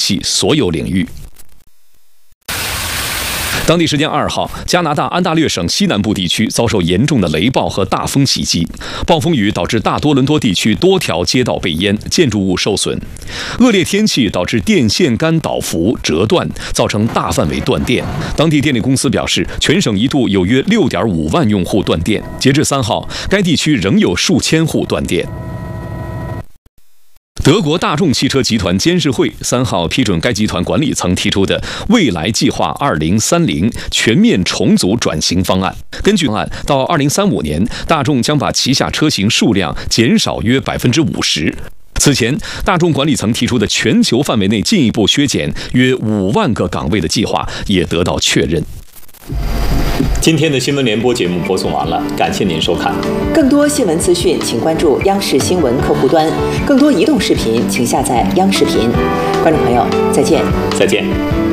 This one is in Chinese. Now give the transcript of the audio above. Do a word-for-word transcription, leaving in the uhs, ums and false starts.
气所有领域。当地时间二号，加拿大安大略省西南部地区遭受严重的雷暴和大风袭击，暴风雨导致大多伦多地区多条街道被淹，建筑物受损。恶劣天气导致电线杆倒伏折断，造成大范围断电。当地电力公司表示，全省一度有约 六点五万用户断电。截至三号，该地区仍有数千户断电。德国大众汽车集团监事会三号批准该集团管理层提出的未来计划二零三零全面重组转型方案。根据方案，到二零三五年，大众将把旗下车型数量减少约百分之五十。此前，大众管理层提出的全球范围内进一步削减约五万个岗位的计划也得到确认。 今天的新闻联播节目播送完了，感谢您收看。 更多新闻资讯，请关注央视新闻客户端；更多移动视频，请下载央视频。观众朋友，再见。 再见。